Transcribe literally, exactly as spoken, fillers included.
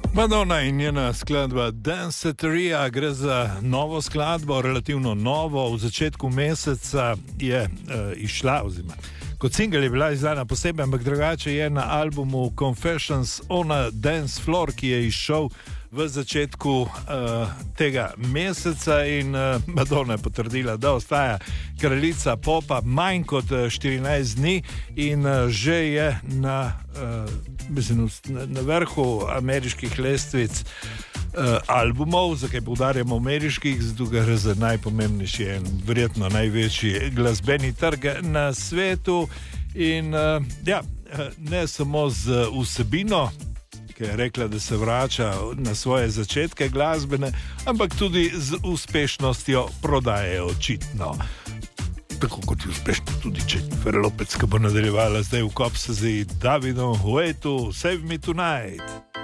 Madonna in njena skladba Danceteria gre za novo skladbo, relativno novo. V začetku meseca je uh, išla, oziroma kot singel je bila izdana posebej, ampak drugače je na albumu Confessions on a Dance Floor, ki je izšel v začetku uh, tega meseca, in uh, Madonna je potrdila, da ostaja kraljica popa manj kot štirinajst dni in uh, že je na, uh, mislim, na, na vrhu ameriških lestvic uh, albumov. Zakaj poudarjamo ameriških? Zato gre za najpomembnejši in verjetno največji glasbeni trg na svetu. In uh, ja, ne samo z vsebino, ki je rekla, da se vrača na svoje začetke glasbene, ampak tudi z uspešnostjo prodaje, očitno. Tako kot je uspešno tudi Jennifer Lopez, ki bo nadaljevala zdaj v Kopse z Davidom Huetu, Save Me Tonight.